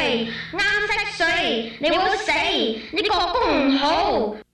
啱色水，你會死，你國公唔好。